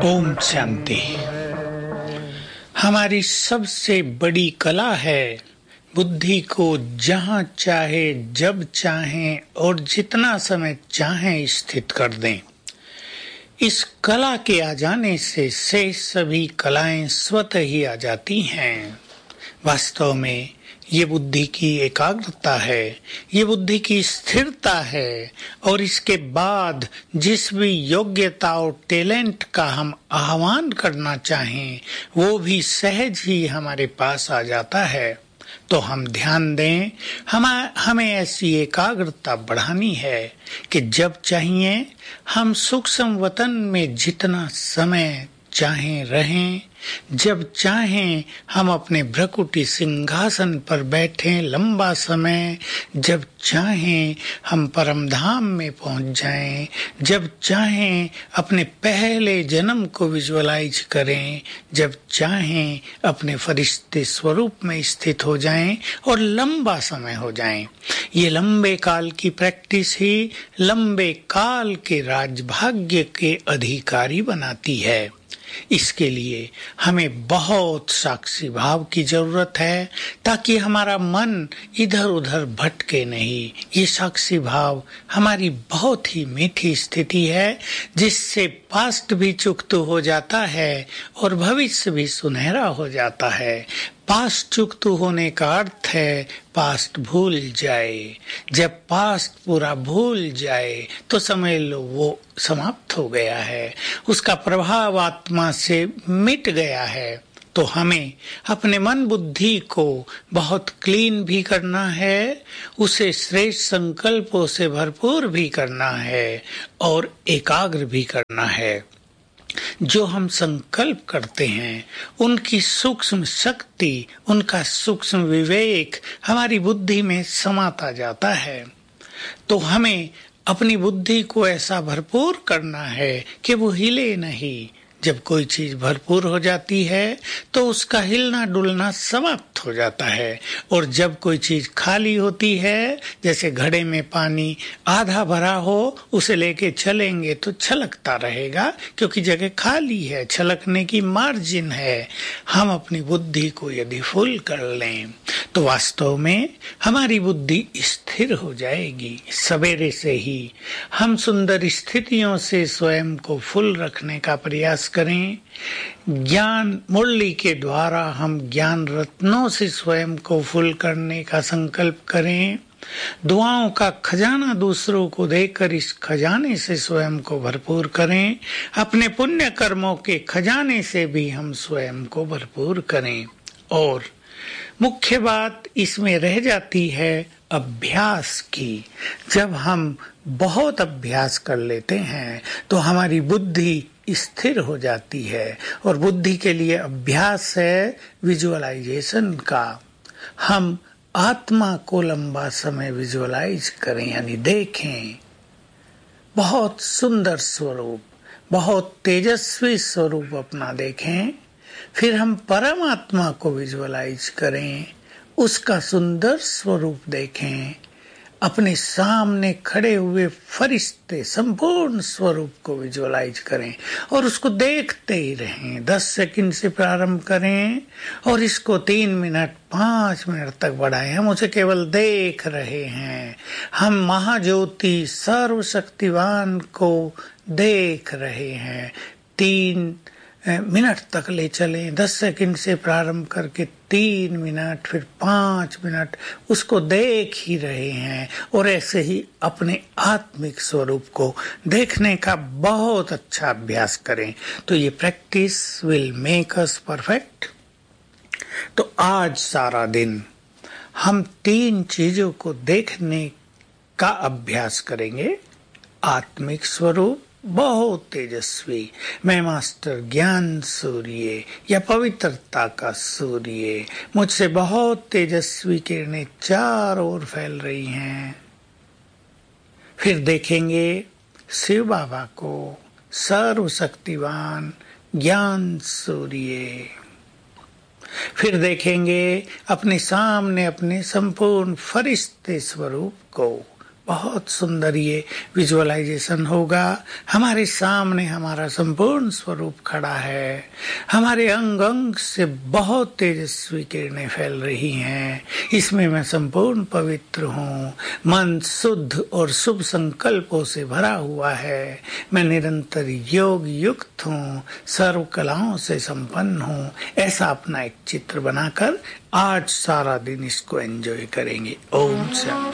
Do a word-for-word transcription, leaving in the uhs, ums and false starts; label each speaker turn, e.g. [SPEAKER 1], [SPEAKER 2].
[SPEAKER 1] ओम शांति। हमारी सबसे बड़ी कला है बुद्धि को जहाँ चाहे, जब चाहे और जितना समय चाहे स्थित कर दें। इस कला के आ जाने से शेष सभी कलाएं स्वतः ही आ जाती हैं। वास्तव में ये बुद्धि की एकाग्रता है, ये बुद्धि की स्थिरता है, और इसके बाद जिस भी योग्यता और टैलेंट का हम आह्वान करना चाहें वो भी सहज ही हमारे पास आ जाता है। तो हम ध्यान दें, हम हमें ऐसी एकाग्रता बढ़ानी है कि जब चाहिए हम सूक्ष्म वतन में जितना समय चाहें रहें, जब चाहें हम अपने भ्रकुटी सिंहासन पर बैठें लंबा समय, जब चाहें हम परम धाम में पहुंच जाएं, जब चाहें अपने पहले जन्म को विजुअलाइज करें, जब चाहें अपने फरिश्ते स्वरूप में स्थित हो जाएं और लंबा समय हो जाएं। ये लंबे काल की प्रैक्टिस ही लंबे काल के राजभाग्य के अधिकारी बनाती है। इसके लिए हमें बहुत साक्षी भाव की जरूरत है ताकि हमारा मन इधर उधर भटके नहीं। ये साक्षी भाव हमारी बहुत ही मीठी स्थिति है जिससे पास्ट भी चुकत हो जाता है और भविष्य भी सुनहरा हो जाता है। पास्ट चुकत होने का अर्थ है पास्ट भूल जाए। जब पास्ट पूरा भूल जाए तो समझ लो वो समाप्त हो गया है, उसका प्रभाव आत्मा से मिट गया है। तो हमें अपने मन बुद्धि को बहुत क्लीन भी करना है, उसे श्रेष्ठ संकल्पों से भरपूर भी करना है और एकाग्र भी करना है। जो हम संकल्प करते हैं उनकी सूक्ष्म शक्ति, उनका सूक्ष्म विवेक हमारी बुद्धि में समाता जाता है। तो हमें अपनी बुद्धि को ऐसा भरपूर करना है कि वो हिले नहीं। जब कोई चीज भरपूर हो जाती है तो उसका हिलना डुलना समाप्त हो जाता है, और जब कोई चीज खाली होती है, जैसे घड़े में पानी आधा भरा हो, उसे लेके चलेंगे तो छलकता रहेगा क्योंकि जगह खाली है, छलकने की मार्जिन है। हम अपनी बुद्धि को यदि फुल कर लें तो वास्तव में हमारी बुद्धि स्थिर हो जाएगी। सवेरे से ही हम सुंदर स्थितियों से स्वयं को फुल रखने का प्रयास करें। ज्ञान मुरली के द्वारा हम ज्ञान रत्नों से स्वयं को फुल करने का संकल्प करें। दुआओं का खजाना दूसरों को देकर इस खजाने से स्वयं को भरपूर करें। अपने पुण्य कर्मों के खजाने से भी हम स्वयं को भरपूर करें। और मुख्य बात इसमें रह जाती है अभ्यास की। जब हम बहुत अभ्यास कर लेते हैं तो हमारी बुद्धि स्थिर हो जाती है, और बुद्धि के लिए अभ्यास है विजुअलाइजेशन का। हम आत्मा को लंबा समय विजुअलाइज करें, यानी देखें। बहुत सुंदर स्वरूप, बहुत तेजस्वी स्वरूप अपना देखें। फिर हम परमात्मा को विजुअलाइज करें, उसका सुंदर स्वरूप देखें। अपने सामने खड़े हुए फरिश्ते संपूर्ण स्वरूप को विजुअलाइज करें और उसको देखते ही रहें। दस सेकंड से प्रारंभ करें और इसको तीन मिनट पाँच मिनट तक बढ़ाएं। हम उसे केवल देख रहे हैं। हम महाज्योति सर्वशक्तिवान को देख रहे हैं। तीन मिनट तक ले चलें। दस सेकंड से प्रारंभ करके तीन मिनट, फिर पाँच मिनट उसको देख ही रहे हैं, और ऐसे ही अपने आत्मिक स्वरूप को देखने का बहुत अच्छा अभ्यास करें। तो ये practice will make us perfect. तो आज सारा दिन हम तीन चीजों को देखने का अभ्यास करेंगे। आत्मिक स्वरूप बहुत तेजस्वी, मैं मास्टर ज्ञान सूर्य या पवित्रता का सूर्य, मुझसे बहुत तेजस्वी किरणें चारों ओर फैल रही हैं। फिर देखेंगे शिव बाबा को, सर्वशक्तिवान ज्ञान सूर्य। फिर देखेंगे अपने सामने अपने संपूर्ण फरिश्ते स्वरूप को, बहुत सुंदर ये विजुअलाइजेशन होगा। हमारे सामने हमारा संपूर्ण स्वरूप खड़ा है, हमारे अंग अंग से बहुत तेजस्वी किरणें फैल रही हैं। इसमें मैं संपूर्ण पवित्र हूँ, मन शुद्ध और शुभ संकल्पों से भरा हुआ है। मैं निरंतर योग युक्त हूँ, सर्व कलाओं से संपन्न हूँ। ऐसा अपना एक चित्र बनाकर आज सारा दिन इसको एंजॉय करेंगे। ओम शांति।